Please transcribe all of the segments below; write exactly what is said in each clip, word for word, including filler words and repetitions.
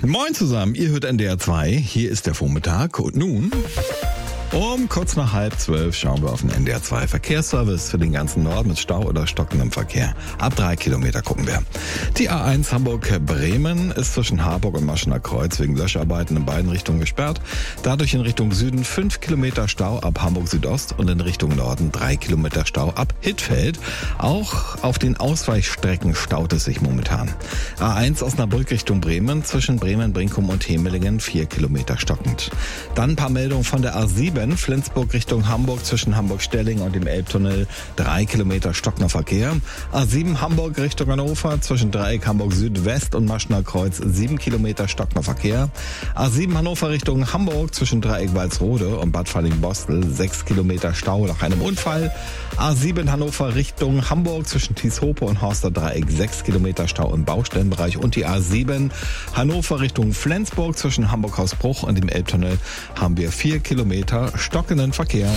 Moin zusammen, ihr hört N D R zwei, hier ist der Vormittag und nun... Um kurz nach halb zwölf schauen wir auf den N D R zwei Verkehrsservice für den ganzen Norden mit Stau oder stockendem Verkehr. Ab drei Kilometer gucken wir. Die A eins Hamburg-Bremen ist zwischen Harburg und Maschener Kreuz wegen Löscharbeiten in beiden Richtungen gesperrt. Dadurch in Richtung Süden fünf Kilometer Stau ab Hamburg Südost und in Richtung Norden drei Kilometer Stau ab Hittfeld. Auch auf den Ausweichstrecken staut es sich momentan. A eins Osnabrück Richtung Bremen zwischen Bremen, Brinkum und Hemelingen vier Kilometer stockend. Dann ein paar Meldungen von der A sieben. Flensburg Richtung Hamburg zwischen Hamburg-Stelling und dem Elbtunnel drei Kilometer stockender Verkehr. A sieben Hamburg Richtung Hannover zwischen Dreieck Hamburg Südwest und Maschener Kreuz sieben Kilometer stockender Verkehr. A sieben Hannover Richtung Hamburg zwischen Dreieck Walsrode und Bad Falling-Bostel sechs Kilometer Stau nach einem Unfall. A sieben Hannover Richtung Hamburg zwischen Tieshope und Horster Dreieck sechs Kilometer Stau im Baustellenbereich. Und die A sieben Hannover Richtung Flensburg zwischen Hamburg-Hausbruch und dem Elbtunnel haben wir vier Kilometer stockenden Verkehr.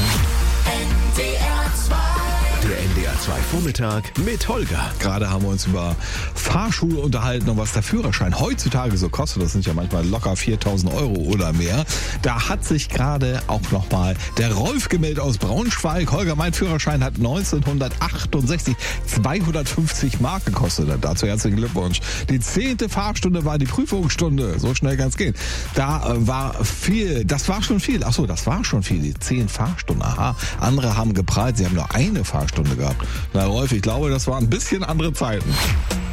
Der N D R zwei Vormittag mit Holger. Gerade haben wir uns über Fahrschule unterhalten und was der Führerschein heutzutage so kostet. Das sind ja manchmal locker viertausend Euro oder mehr. Da hat sich gerade auch nochmal der Rolf gemeldet aus Braunschweig. Holger, mein Führerschein hat neunzehnhundertachtundsechzig zweihundertfünfzig Mark gekostet. Dazu herzlichen Glückwunsch. Die zehnte Fahrstunde war die Prüfungsstunde. So schnell kann es gehen. Da äh, war viel, das war schon viel. Achso, das war schon viel. Die zehn Fahrstunden. Aha. Andere haben geprahlt, sie haben nur eine Fahrstunden gehabt. Na Rolf, ich glaube, das waren ein bisschen andere Zeiten.